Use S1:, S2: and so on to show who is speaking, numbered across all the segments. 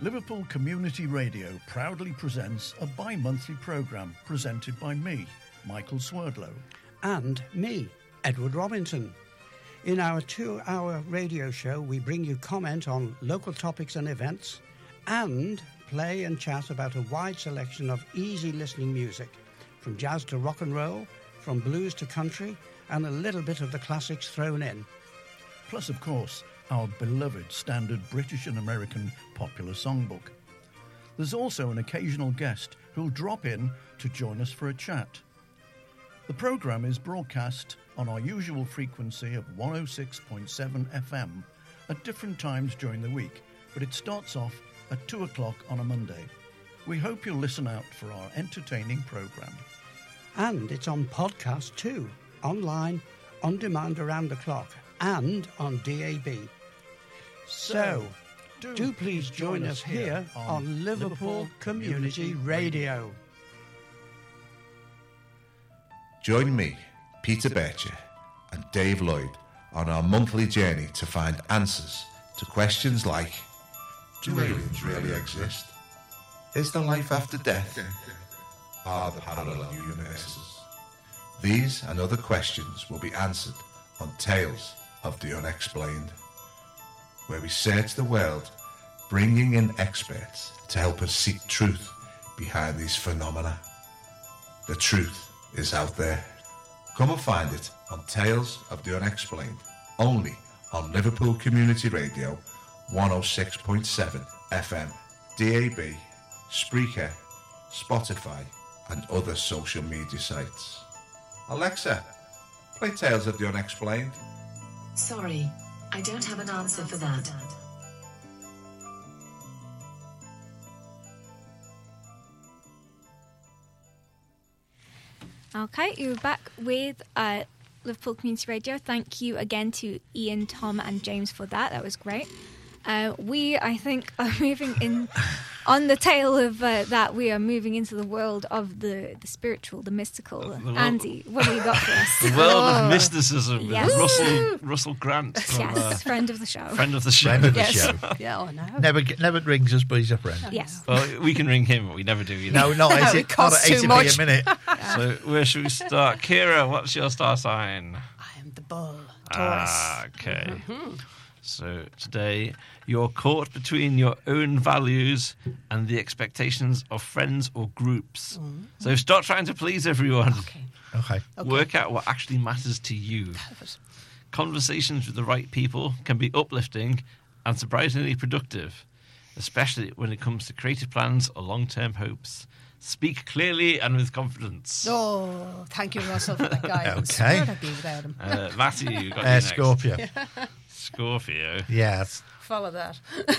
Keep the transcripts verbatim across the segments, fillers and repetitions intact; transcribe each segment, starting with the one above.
S1: Liverpool Community Radio proudly presents a bi-monthly programme presented by me, Michael Swerdlow.
S2: And me, Edward Robinson. In our two-hour radio show, we bring you comment on local topics and events and play and chat about a wide selection of easy listening music, from jazz to rock and roll, from blues to country, and a little bit of the classics thrown in.
S1: Plus, of course, our beloved standard British and American popular songbook. There's also an occasional guest who'll drop in to join us for a chat. The programme is broadcast on our usual frequency of one oh six point seven F M at different times during the week, but it starts off at two o'clock on a Monday. We hope you'll listen out for our entertaining programme.
S2: And it's on podcast too, online, on demand around the clock, and on D A B. So, do, do please join, join us here on, on Liverpool, Liverpool Community, Community Radio.
S3: Join me, Peter Bircher, and Dave Lloyd on our monthly journey to find answers to questions like: do aliens really exist? Is there life after death? Are there parallel universes? These and other questions will be answered on Tales of the Unexplained, where we search the world, bringing in experts to help us seek truth behind these phenomena. The truth is out there. Come and find it on Tales of the Unexplained, only on Liverpool Community Radio, one oh six point seven F M, D A B, Spreaker, Spotify, and other social media sites. Alexa, play Tales of the Unexplained.
S4: Sorry, I don't have an answer for that.
S5: Okay, you're back with uh, Liverpool Community Radio. Thank you again to Ian, Tom and James for that. That was great. Uh, we, I think, are moving in... On the tail of uh, that, we are moving into the world of the, the spiritual, the mystical. The world, Andy, what have you got for us?
S6: The world oh. of mysticism
S5: yes.
S6: with Russell Russell Grant. From,
S5: yes,
S6: uh,
S5: friend of the show.
S6: Friend of the show.
S7: Friend of the
S5: yes.
S7: show.
S8: Yeah, I know.
S7: Never, never rings us, but he's a friend.
S5: Yes.
S6: Well, we can ring him, but we never do. You know?
S7: No, not
S8: no,
S7: eighty,
S8: it costs
S7: not
S8: too
S7: eighty
S8: much.
S7: a minute.
S5: Yeah.
S6: So where should we start? Kira, what's your star sign?
S8: I am the bull. Taurus.
S6: Ah, okay.
S8: Mm-hmm.
S6: So today you're caught between your own values and the expectations of friends or groups. Mm-hmm. So stop trying to please everyone.
S8: Okay.
S7: Okay.
S8: okay.
S6: Work out what actually matters to you. Conversations with the right people can be uplifting and surprisingly productive, especially when it comes to creative plans or long-term hopes. Speak clearly and with confidence.
S8: Oh, thank you, Russell, for that guy.
S7: Okay.
S8: Where'd I be without him?
S6: Uh, Matthew, you got
S7: Uh,
S6: you next.
S7: Scorpio.
S6: Scorpio.
S7: Yes.
S8: Follow that.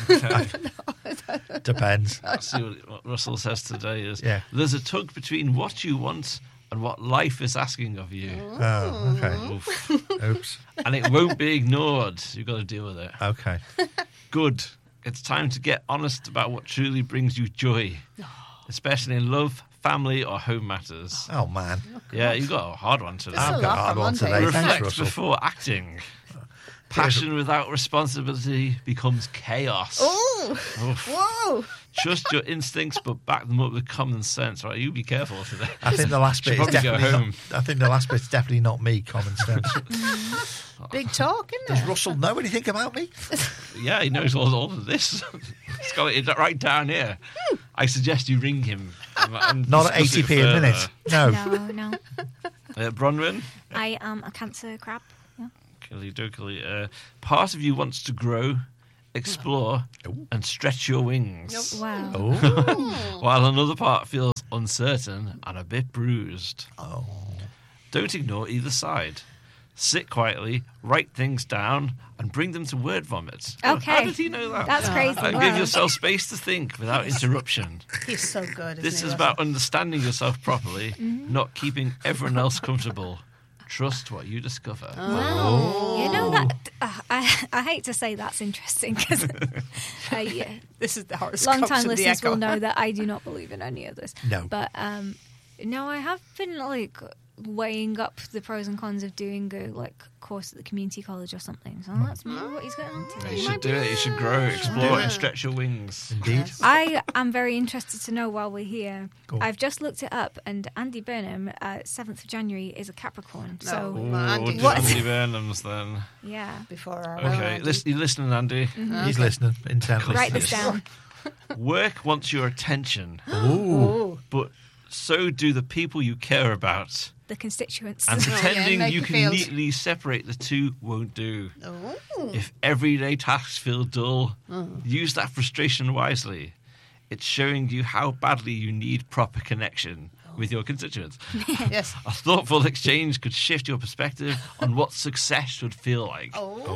S6: Okay.
S7: Depends.
S6: See what, what Russell says today is
S7: Yeah.
S6: there's a tug between what you want and what life is asking of you.
S7: Oh, okay.
S6: Oof.
S7: Oops.
S6: And it won't be ignored. You've got to deal with it.
S7: Okay.
S6: Good. It's time to get honest about what truly brings you joy, especially in love, family, or home matters.
S7: Oh, man.
S6: Yeah, you got a hard one today.
S8: This is
S7: I've
S8: a
S7: got
S8: lot
S7: a hard
S8: for
S7: one
S8: Monday.
S7: today. Thanks,
S6: Reflect
S7: Russell.
S6: before acting. Passion without responsibility becomes chaos.
S8: Oh,
S6: Oof.
S8: whoa.
S6: Trust your instincts, but back them up with common sense. Right, you be careful today.
S7: I think the last bit
S6: Should
S7: is
S6: probably go
S7: definitely
S6: home.
S7: not, I think the last bit's definitely not me, common sense.
S8: Big talk, isn't
S7: Does
S8: it?
S7: Russell know anything about me?
S6: Yeah, he knows all, all of this. He's got it right down here. I suggest you ring him. And, and
S7: Not at
S6: discuss
S7: eighty
S6: it
S7: p a
S6: further.
S7: minute. No.
S5: No, no.
S6: Uh, Bronwyn?
S5: I am a cancer crab. Yeah.
S6: Killy-dokily. Uh, part of you wants to grow, explore,
S7: Ooh.
S6: and stretch your wings.
S5: Wow.
S7: Oh.
S6: While another part feels uncertain and a bit bruised.
S7: Oh.
S6: Don't ignore either side. Sit quietly, write things down, and bring them to word vomit.
S5: Okay.
S6: How did he know that?
S5: That's crazy.
S6: And
S5: Wow.
S6: give yourself space to think without interruption.
S8: He's so good.
S6: This
S8: isn't
S6: is
S8: he,
S6: about
S8: Russell?
S6: understanding yourself properly,
S5: Mm-hmm.
S6: not keeping everyone else comfortable. Trust what you discover.
S5: You know that uh, I I hate to say that's interesting because uh, yeah,
S8: This is the horoscopes
S5: long-time
S8: of the
S5: listeners
S8: Echo.
S5: will know that I do not believe in any of this.
S7: No.
S5: But um, no, I have been like weighing up the pros and cons of doing a like course at the community college or something. So that's maybe what he's getting onto.
S6: You should do it. You should grow, explore, and stretch your wings.
S7: Indeed.
S5: I am very interested to know while we're here.
S7: Go on.
S5: I've just looked it up, and Andy Burnham, uh, seventh of January, is a Capricorn. So,
S6: Ooh,
S8: Andy.
S6: what? Andy Burnham's then.
S5: yeah.
S8: Before our
S6: Okay, listen, you listening, Andy?
S7: He's listening intently.
S5: Write this down.
S6: Work wants your attention,
S8: Ooh.
S6: but so do the people you care about.
S5: The constituents.
S6: And pretending
S8: make
S6: you
S8: you
S6: can
S8: feel-
S6: neatly separate the two won't do.
S8: Ooh.
S6: If everyday tasks feel dull, use that frustration wisely. It's showing you how badly you need proper connection with your constituents.
S8: Yes.
S6: A thoughtful exchange could shift your perspective on what success would feel like.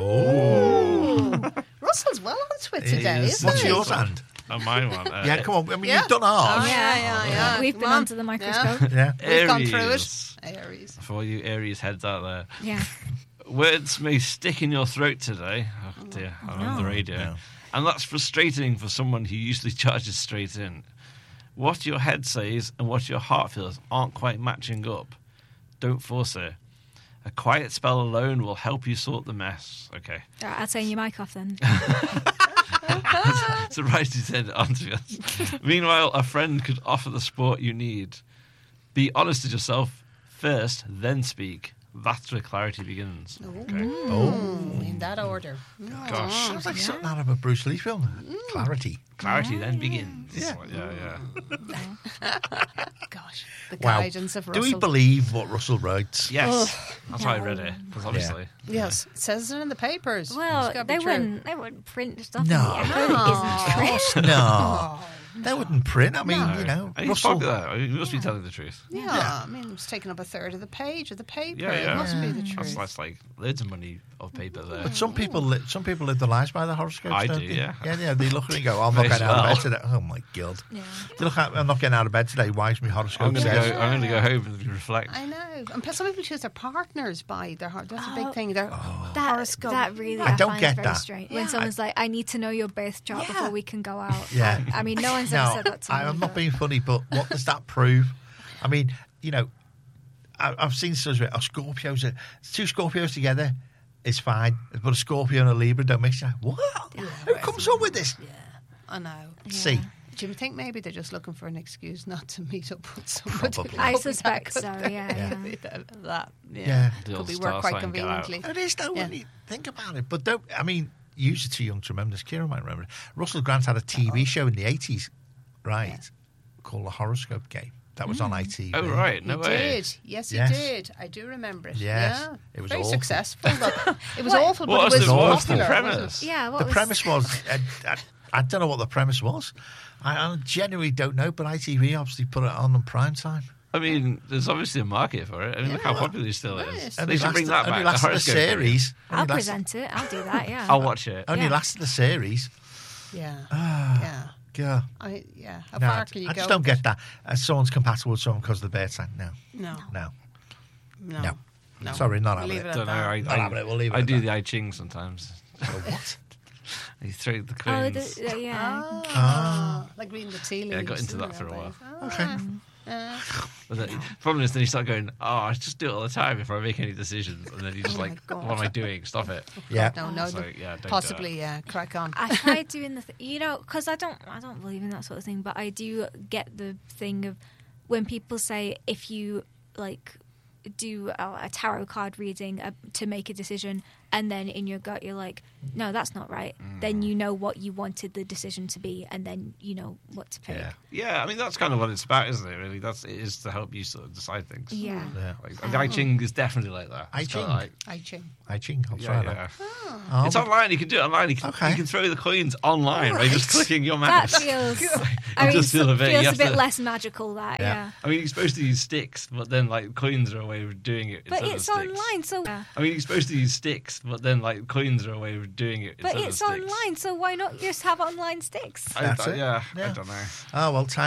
S8: Oh. Russell's well onto it today,
S6: is.
S8: isn't
S7: What's
S8: he?
S7: yours, and?
S6: Oh, my one. Uh,
S7: Yeah, come on. I mean,
S8: Yeah.
S7: you've done
S8: Oh,
S7: ours.
S8: yeah, yeah, yeah.
S5: We've
S8: Come
S5: been
S8: on.
S5: under the microscope.
S7: Yeah.
S8: We've gone through
S6: Aries.
S8: it. Aries.
S6: For all you Aries heads out there.
S5: Yeah.
S6: Words may stick in your throat today. Oh dear, I'm on the radio.
S7: No.
S6: And that's frustrating for someone who usually charges straight in. What your head says and what your heart feels aren't quite matching up. Don't force it. A quiet spell alone will help you sort the mess. Okay.
S5: All right, I'll turn your mic off then.
S6: Surprised you said it onto us. Meanwhile, a friend could offer the support you need. Be honest with yourself first, then speak. That's where clarity begins. Okay.
S7: Oh.
S8: In that order.
S6: Gosh.
S7: Sounds like something out of a Bruce Lee film. Clarity.
S6: Clarity then begins.
S7: Yeah.
S6: Yeah, yeah.
S8: Gosh. The
S7: Wow.
S8: guidance of
S7: Do
S8: Russell.
S7: we believe what Russell writes?
S6: Yes. That's why I read it. Because obviously.
S8: Yes. It says it in the papers. It's
S5: Well,
S8: gotta be
S5: they
S8: true.
S5: wouldn't. They wouldn't print stuff.
S7: No.
S5: In the echo that isn't true.
S7: No. They wouldn't print. I mean,
S6: No.
S7: you know,
S6: And he's
S7: Russell.
S6: popular. I mean, he must be telling the truth.
S8: Yeah,
S7: Yeah.
S8: I mean, it's taking up a third of the page of the paper.
S6: Yeah, yeah.
S8: It must be the
S6: That's,
S8: truth.
S6: that's like loads of money of paper there.
S7: But some people, li- some people live their lives by the horoscopes.
S6: I
S7: don't
S6: do,
S7: they?
S6: yeah.
S7: Yeah, yeah. They look at it and go, "I'm not
S6: May
S7: getting
S6: as
S7: out of
S6: well.
S7: bed today." Oh my god!
S5: Yeah.
S7: They look at, I'm not getting out of bed today. Why is my horoscope
S6: I'm going to
S7: says?
S6: go. I'm going to go home and reflect.
S8: I know. And plus some people choose their partners by their heart. That's a big
S5: Oh.
S8: thing. Their
S5: That,
S8: horoscope.
S5: that really,
S7: I
S5: I,
S7: don't
S5: find
S7: get
S5: very
S7: that.
S5: strange.
S8: Yeah.
S5: When someone's like, "I need to know your birth chart
S8: Yeah.
S5: before we can go out."
S7: Yeah.
S5: I mean, no one's ever
S7: No,
S5: said that to me.
S7: I, I'm not
S5: but-
S7: being funny, but what does that prove? I mean, you know, I, I've seen such a Scorpios. Are, two Scorpios together is fine, but a Scorpio and a Libra don't mix. You're like, what? Who comes up with this?
S8: I know.
S7: See,
S8: Do you think maybe they're just looking for an excuse not to meet up with somebody?
S7: Probably.
S5: I
S8: Could be
S5: suspect
S8: that,
S5: so.
S8: could
S5: Yeah.
S8: be
S5: yeah.
S8: that, that, yeah.
S7: Yeah.
S6: The
S8: Could
S6: old
S8: be
S6: star
S8: work quite
S6: sign, get out.
S8: conveniently.
S7: it is though when
S8: Yeah.
S7: you think about it. But don't. I mean, you're too young to remember this. Kira might remember it. Russell Grant had a T V show in the eighties, right, called The Horoscope Game. That was on I T V.
S6: Oh, right. No
S8: he
S6: way.
S8: did. Yes, he
S7: Yes.
S8: did. I do remember it.
S7: Yes.
S8: Yeah.
S7: It was
S8: very
S7: awful.
S8: successful. Though. It was
S5: What-
S8: awful,
S6: What
S8: but
S6: was
S8: it was
S6: the, what was
S8: popular.
S6: the
S8: wasn't
S6: premise?
S8: it?
S5: Yeah, what
S7: The
S5: was
S7: premise was, I, I, I don't know what the premise was. I, I genuinely don't know, but I T V obviously put it on in prime time.
S6: I mean, there's obviously a market for it. I mean, look how
S8: Yeah.
S6: popular it still
S8: Right.
S6: is.
S8: Only
S6: They should bring
S7: lasted-
S6: that
S7: only
S6: back.
S7: lasted the
S6: horoscope thing.
S7: series.
S5: I'll
S7: Only lasted-
S5: present it. I'll do that. Yeah.
S6: I'll watch it.
S7: Only
S5: Yeah.
S7: lasted the series.
S8: Yeah.
S7: Ah.
S8: yeah.
S7: God.
S8: I, yeah. How
S7: No,
S8: far
S7: I,
S8: can you
S7: I
S8: go?
S7: just don't get that. Uh, someone's compatible with someone because of the bird sign. No,
S8: No.
S7: no,
S8: No.
S7: no.
S8: No.
S7: Sorry, not
S8: We'll
S7: having
S8: leave
S7: it.
S8: it
S6: Don't know.
S8: at
S6: I,
S8: that.
S7: Not
S6: I,
S7: having it, we'll leave it
S6: I
S7: at
S6: do
S7: that.
S6: the I Ching sometimes.
S7: What?
S6: You throw the
S5: Oh,
S6: coins.
S5: the, uh, yeah.
S8: Ah, like reading the tea leaves.
S6: Yeah, I got into
S8: isn't
S6: that
S8: it,
S6: for a while.
S8: nowadays?
S7: Okay.
S8: Uh,
S6: But the problem is, then you start going, "Oh, I just do it all the time before I make any decisions," and then you're just
S8: Oh my
S6: like,
S8: God.
S6: "What am I doing? Stop it!"
S7: Yeah.
S8: no, no.
S6: So,
S8: the-
S6: yeah, don't do
S8: possibly, yeah. Crack on.
S5: I tried doing the, th- you know, because I don't, I don't believe in that sort of thing, but I do get the thing of when people say if you like do a, a tarot card reading uh, to make a decision, and then in your gut you're like, no, that's not right. Then you know what you wanted the decision to be, and then you know what to pick.
S6: Yeah, yeah. I mean, that's kind of what it's about, isn't it? Really, that's it is to help you sort of decide things.
S5: Yeah.
S7: Yeah.
S6: Like, and I Ching is definitely like that.
S7: I
S6: It's kinda
S7: Ching?
S6: like-
S8: I ching.
S7: I Ching. I'll
S6: yeah,
S7: try
S6: yeah.
S7: that. Oh,
S6: It's
S7: but-
S6: online. You can do it online. You can,
S7: Okay.
S6: you can throw the coins online by just
S7: Right.
S6: clicking your
S5: That
S6: mouse.
S5: feels,
S6: It
S5: I mean,
S6: does feel a bit- you
S5: feels a
S6: have
S5: bit
S6: to-
S5: less magical. That,
S7: Yeah.
S5: yeah.
S6: I mean, you're supposed to use sticks, but then like coins are a way of doing it.
S5: But
S6: instead
S5: it's
S6: of sticks.
S5: online, so. Yeah.
S6: I mean, you're supposed to use sticks, but then like coins are a way of doing it.
S5: But
S6: instead
S5: it's
S6: of sticks.
S5: online, so why not just have online sticks?
S6: I,
S7: That's
S6: I-
S7: it.
S6: yeah,
S7: Yeah.
S6: I don't know.
S7: Oh well, time.